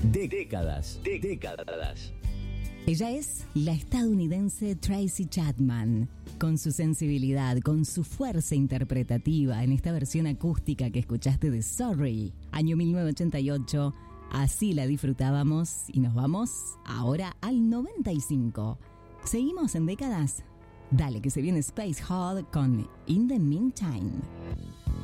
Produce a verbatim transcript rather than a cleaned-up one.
De décadas, de décadas. Ella es la estadounidense Tracy Chapman, con su sensibilidad, con su fuerza interpretativa en esta versión acústica que escuchaste de Sorry, año mil novecientos ochenta y ocho. Así la disfrutábamos y nos vamos ahora al noventa y cinco. ¿Seguimos en décadas? Dale que se viene Space Hard con In the Meantime.